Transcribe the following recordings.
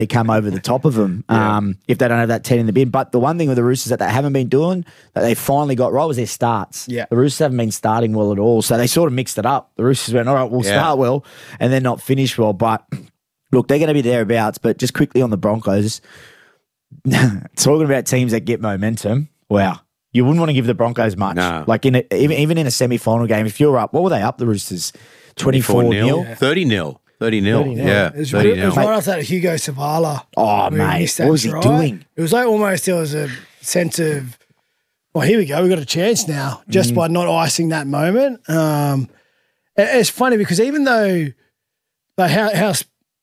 it come over the top of them if they don't have that 10 in the bin. But the one thing with the Roosters that they haven't been doing, that they finally got right, was their starts. Yeah. The Roosters haven't been starting well at all. So they sort of mixed it up. The Roosters went, all right, we'll start well and then not finish well. But look, they're going to be thereabouts. But just quickly on the Broncos, talking about teams that get momentum, wow. You wouldn't want to give the Broncos much. No. Like even in a semi-final game, if you're up, what were they up, the Roosters? 24-0? 30-0. 30-0. Yeah. It was 30-0. right after that Hugo Savala. Oh, where he mate. missed that What was he try. doing? It was like almost there was a sense of, well, here we go. We've got a chance now just by not icing that moment. It's funny because even though like how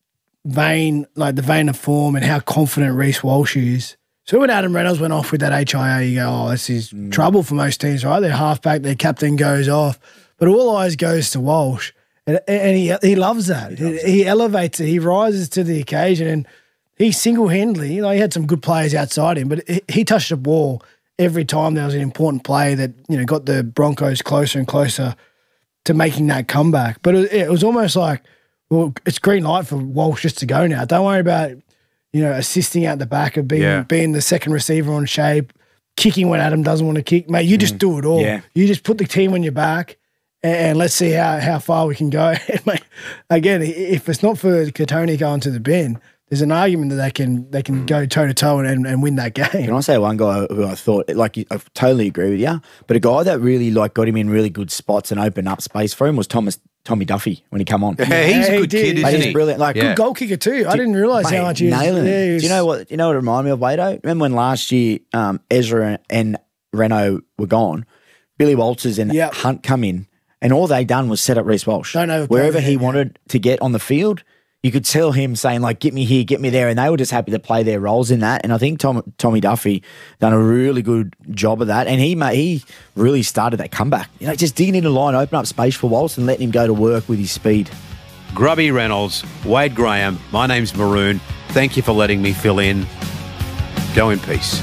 vain, like the vein of form and how confident Reece Walsh is, so when Adam Reynolds went off with that HIA, you go, oh, this is trouble for most teams, right? Their halfback, their captain goes off. But all eyes goes to Walsh. And he loves that. He elevates it. He rises to the occasion. And he single-handedly, he had some good players outside him, but he touched the ball every time there was an important play that, got the Broncos closer and closer to making that comeback. But it was almost like, well, it's green light for Walsh just to go now. Don't worry about, assisting out the back of being the second receiver on shape, kicking when Adam doesn't want to kick. Mate, you just do it all. Yeah. You just put the team on your back and let's see how far we can go. Mate, again, if it's not for Katoni going to the bin, there's an argument that they can go toe-to-toe and win that game. Can I say one guy who I thought, I totally agree with you, but a guy that really got him in really good spots and opened up space for him was Tommy Duffy when he come on. Yeah, he's a good did. kid, Mate, isn't he's he? brilliant. Good goal kicker too. I didn't realise how much he was nailing it. he Do you know what it reminded me of, Wado? Remember when last year Ezra and Renault were gone, Billy Walters and Hunt come in, and all they done was set up Reece Walsh. Wherever he wanted to get on the field, you could tell him saying, get me here, get me there, and they were just happy to play their roles in that. And I think Tommy Duffy done a really good job of that, and he really started that comeback. Just digging into the line, open up space for Walsh and letting him go to work with his speed. Grubby Reynolds, Wade Graham, my name's Maroon. Thank you for letting me fill in. Go in peace.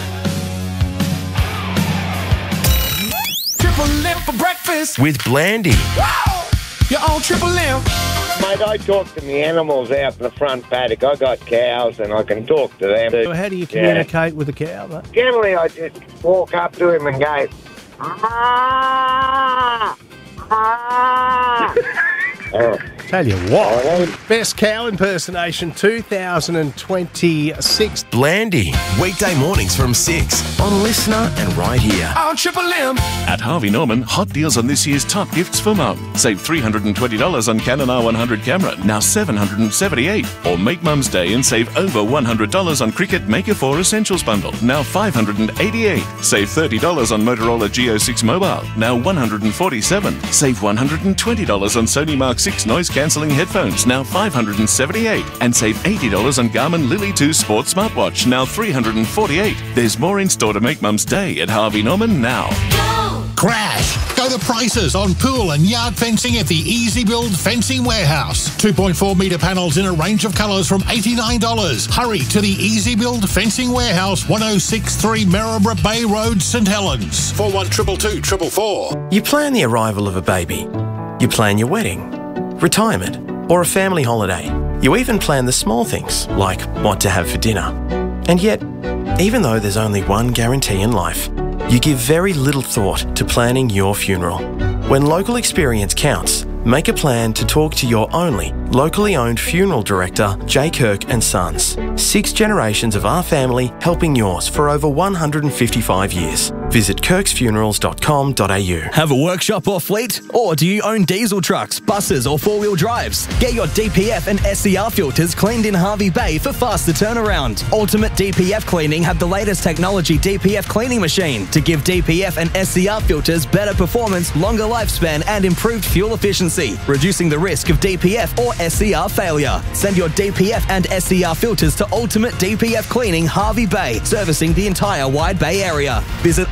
Triple M for breakfast With Blandy. Wow! You're on Triple M. Mate, I talk to my animals out in the front paddock. I got cows and I can talk to them. How do you communicate with a cow, though? Generally, I just walk up to him and go, ah, ah. Tell you what, best cow impersonation 2026. Blandy. Weekday mornings from 6 on Listener and right here. On Triple M. At Harvey Norman, hot deals on this year's top gifts for mum. Save $320 on Canon R100 camera, now $778. Or make Mum's Day and save over $100 on Cricut Maker 4 Essentials Bundle, now $588. Save $30 on Motorola Geo 6 Mobile, now $147. Save $120 on Sony Mark 6 noise cancelling headphones, now $578. And save $80 on Garmin Lily 2 Sports Smartwatch, now $348. There's more in store to make Mum's Day at Harvey Norman now. Crash! Go the prices on pool and yard fencing at the Easy Build Fencing Warehouse. 2.4 metre panels in a range of colours from $89. Hurry to the Easy Build Fencing Warehouse, 1063 Maryborough Bay Road, St Helens. 4122 444. You plan the arrival of a baby. You plan your wedding, retirement, or a family holiday. You even plan the small things, like what to have for dinner. And yet, even though there's only one guarantee in life, you give very little thought to planning your funeral. When local experience counts, make a plan to talk to your only locally owned funeral director, J. Kirk & Sons. 6 generations of our family helping yours for over 155 years. Visit kirksfunerals.com.au. Have a workshop or fleet? Or do you own diesel trucks, buses or 4-wheel drives? Get your DPF and SCR filters cleaned in Harvey Bay for faster turnaround. Ultimate DPF Cleaning have the latest technology DPF cleaning machine to give DPF and SCR filters better performance, longer lifespan and improved fuel efficiency, reducing the risk of DPF or SCR failure. Send your DPF and SCR filters to Ultimate DPF Cleaning Harvey Bay, servicing the entire Wide Bay area. Visit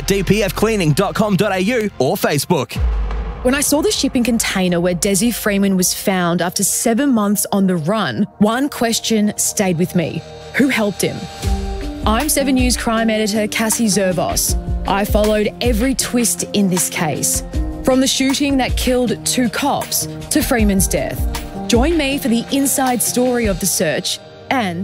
ultimatedpfcleaning.com.au or Facebook. When I saw the shipping container where Desi Freeman was found after 7 months on the run, one question stayed with me. Who helped him? I'm 7 News crime editor Cassie Zervos. I followed every twist in this case, from the shooting that killed 2 cops to Freeman's death. Join me for the inside story of the search And